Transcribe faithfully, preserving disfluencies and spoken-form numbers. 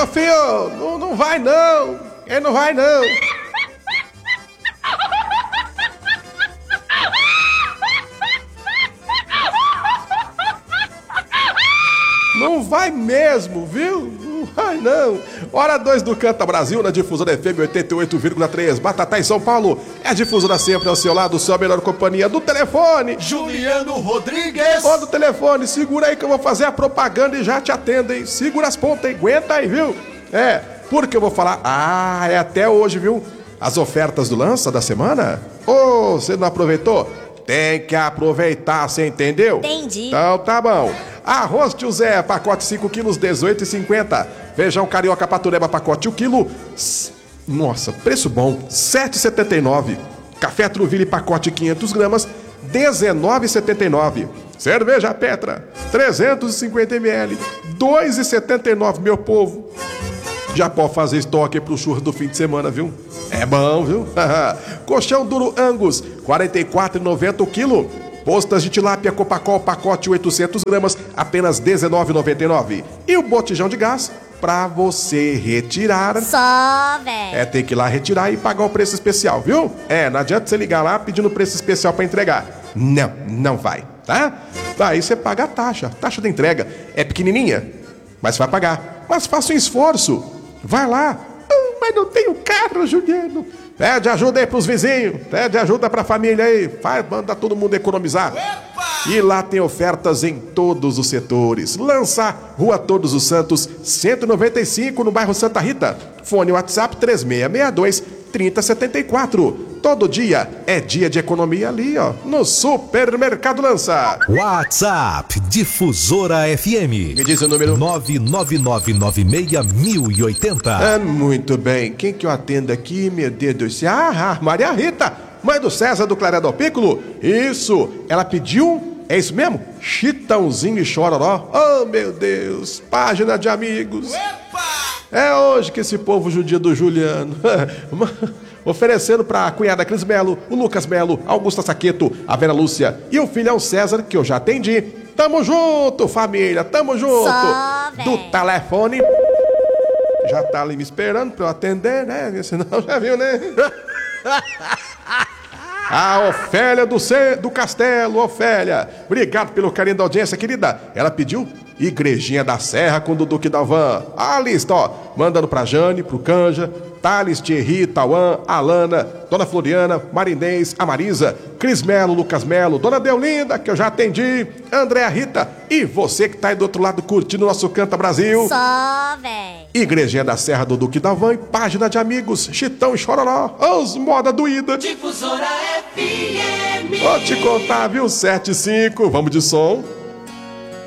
Ô filho, não, não vai não. Ele não vai não. Não vai mesmo, viu? Não vai não. Hora dois do Canta Brasil na Difusora F M oitenta e oito vírgula três. Batatais São Paulo. É a Difusora sempre ao seu lado, sua melhor companhia do telefone. Juliano Rodrigues. Ô do telefone, segura aí que eu vou fazer a propaganda e já te atendo, hein? Segura as pontas aí, aguenta aí, viu? É, porque eu vou falar... Ah, é até hoje, viu? As ofertas do Lança da semana. Ô, oh, você não aproveitou? Tem que aproveitar, você entendeu? Entendi. Então tá bom. Arroz Tio Zé, pacote cinco quilos, dezoito reais e cinquenta centavos. Feijão carioca patureba, pacote um quilo. Nossa, preço bom, sete reais e setenta e nove centavos. Café Truville, pacote quinhentas gramas, dezenove reais e setenta e nove centavos. Cerveja Petra, trezentos e cinquenta mililitros, dois reais e setenta e nove centavos, meu povo. Já pode fazer estoque pro churras do fim de semana, viu? É bom, viu? Colchão duro Angus, quarenta e quatro reais e noventa centavos o quilo. Postas de tilápia Copacol, pacote oitocentas gramas, apenas dezenove reais e noventa e nove centavos. E o botijão de gás, pra você retirar. Só, velho. É, tem que ir lá retirar e pagar o preço especial, viu? É, não adianta você ligar lá pedindo preço especial pra entregar. Não, não vai, tá? Daí você paga a taxa. A taxa da entrega é pequenininha, mas vai pagar. Mas faça um esforço. Vai lá. Ah, mas não tenho carro, Juliano. Pede ajuda aí pros vizinhos. Pede ajuda pra família aí. Vai, manda todo mundo economizar. Epa! E lá tem ofertas em todos os setores. Lança, Rua Todos os Santos, cento e noventa e cinco, no bairro Santa Rita. Fone WhatsApp três seis seis dois, trinta setenta e quatro. Todo dia é dia de economia ali, ó, no Supermercado Lança. WhatsApp Difusora F M. Me diz o número. nove nove nove nove seis mil e oitenta. Ah, muito bem. Quem que eu atendo aqui, meu Deus do céu? Ah, Maria Rita, mãe do César do Claré do Piccolo. Isso, ela pediu, é isso mesmo? Chitãozinho e Chororó. Oh, meu Deus, página de amigos. Epa! É hoje que esse povo judia do Juliano. Oferecendo pra cunhada Cris Melo, o Lucas Melo, Augusta Saqueto, a Vera Lúcia e o filhão César, que eu já atendi. Tamo junto, família, tamo junto. Só, do telefone. Já tá ali me esperando pra eu atender, né? Senão já viu, né? A Ofélia do, C... do Castelo, Ofélia. Obrigado pelo carinho da audiência, querida. Ela pediu Igrejinha da Serra com o Duque Dalvan. A lista, ó. Mandando pra Jane, pro Canja, Thales, Thierry, Tauan, Alana, Dona Floriana, Marinês, a Marisa, Cris Melo, Lucas Melo, Dona Deolinda, que eu já atendi, Andréa Rita e você que tá aí do outro lado curtindo o nosso Canta Brasil. Só, véi. Igrejinha da Serra do Duque Dalvan e página de amigos, Chitão e Chororó, os moda doída. Difusora F M. Vou te contar, viu? sete e cinco, vamos de som.